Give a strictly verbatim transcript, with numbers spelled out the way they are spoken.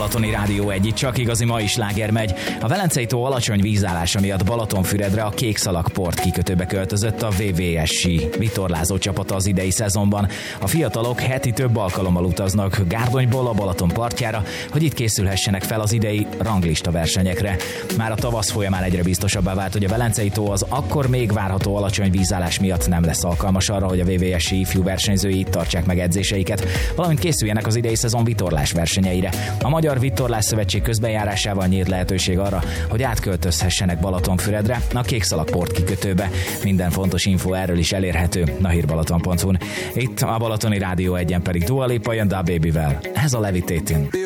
Balatoni Rádió egy, itt csak igazi mai sláger megy. A Velencei tó alacsony vízállása miatt Balatonfüredre a Kékszalag port kikötőbe költözött a vé vé es sí vitorlázó csapata az idei szezonban. A fiatalok heti több alkalommal utaznak Gárdonyból a Balaton partjára, hogy itt készülhessenek fel az idei ranglista versenyekre. Már a tavasz folyamán egyre biztosabbá vált, hogy a Velencei tó az akkor még várható alacsony vízállás miatt nem lesz alkalmas arra, hogy a vé vé es sí ifjú versenyzői itt tartsák meg edzéseiket, valamint készüljenek az idei szezon vitorlás versenyeire. A Magyar Vitorlás Szövetség közbenjárásával nyílt lehetőség arra, hogy átköltözhessenek Balatonfüredre, a Kékszalag port kikötőbe. Minden fontos info erről is elérhető a hírbalaton pont hu-n. Itt a Balatoni Rádió egyen pedig Dua Lipa jön Da Babyvel. Ez a Levitating.